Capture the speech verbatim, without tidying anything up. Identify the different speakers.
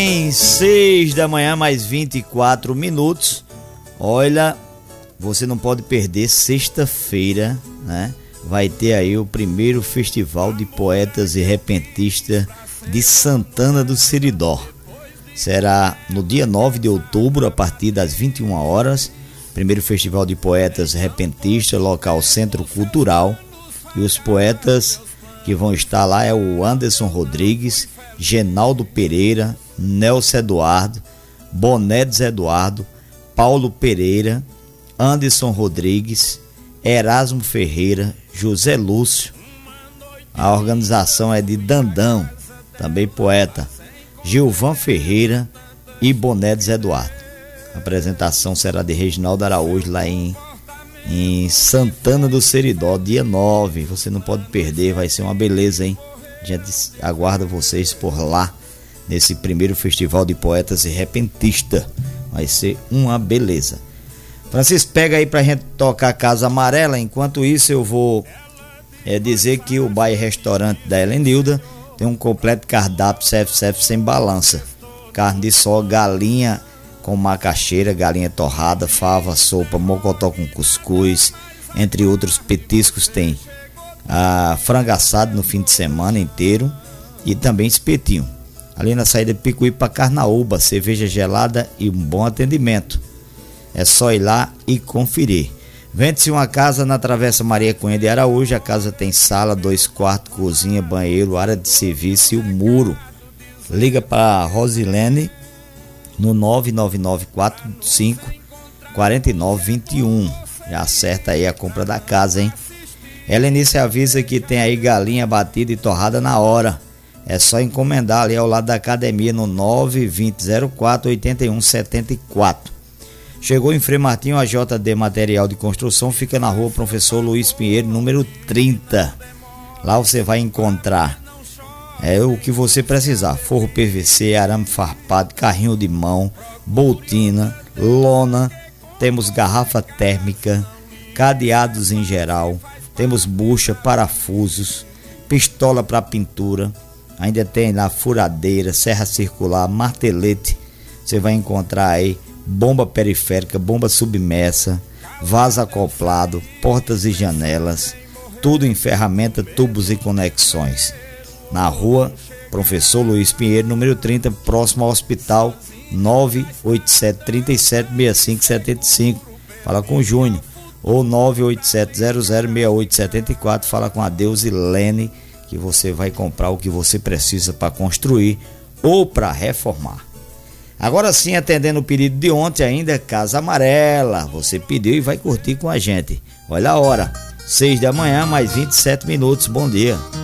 Speaker 1: bem, seis da manhã mais vinte e quatro minutos. Olha, você não pode perder sexta-feira, né? Vai ter aí o primeiro Festival de Poetas e Repentistas de Santana do Seridó. Será no dia nove de outubro, a partir das vinte e uma horas. Primeiro Festival de Poetas e Repentistas, local Centro Cultural. E os poetas que vão estar lá é o Anderson Rodrigues, Genaldo Pereira, Nelson Eduardo, Bonedes Eduardo, Paulo Pereira, Anderson Rodrigues, Erasmo Ferreira, José Lúcio. A organização é de Dandão, também poeta, Gilvan Ferreira e Bonedes Eduardo. A apresentação será de Reginaldo Araújo lá em, em Santana do Seridó, dia nove. Você não pode perder, vai ser uma beleza, hein? A gente aguarda vocês por lá, nesse primeiro Festival de Poetas e Repentistas. Vai ser uma beleza. Francisco, pega aí pra gente tocar Casa Amarela. Enquanto isso, eu vou é, dizer que o bar e restaurante da Helenilda tem um completo cardápio self-service sem balança. Carne de sol, galinha com macaxeira, galinha torrada, fava, sopa, mocotó com cuscuz, entre outros petiscos. Tem a frango assado no fim de semana inteiro e também espetinho. Ali na saída de Picuí para Carnaúba, cerveja gelada e um bom atendimento. É só ir lá e conferir. Vende-se uma casa na Travessa Maria Cunha de Araújo. A casa tem sala, dois quartos, cozinha, banheiro, área de serviço e o muro. Liga para Rosilene no nove nove nove quatro cinco quatro nove dois um. Já acerta aí a compra da casa, hein? Helenice avisa que tem aí galinha batida e torrada na hora. É só encomendar ali ao lado da academia no nove dois zero zero quatro oito um sete quatro. Chegou em Frei Martinho, a J D Material de Construção, fica na rua Professor Luiz Pinheiro, número trinta. Lá você vai encontrar é o que você precisar: forro P V C, arame farpado, carrinho de mão, boltina, lona, temos garrafa térmica, cadeados em geral, temos bucha, parafusos, pistola para pintura, ainda tem lá furadeira, serra circular, martelete. Você vai encontrar aí bomba periférica, bomba submersa, vaso acoplado, portas e janelas, tudo em ferramenta, tubos e conexões. Na rua Professor Luiz Pinheiro, número trinta, próximo ao hospital, nove oito sete três sete seis cinco sete cinco. Fala com o Júnior. Ou nove oito sete zero zero seis oito sete quatro. Fala com a Deusilene, que você vai comprar o que você precisa para construir ou para reformar. Agora sim, atendendo o pedido de ontem ainda, Casa Amarela. Você pediu e vai curtir com a gente. Olha a hora, seis da manhã mais vinte e sete minutos. Bom dia.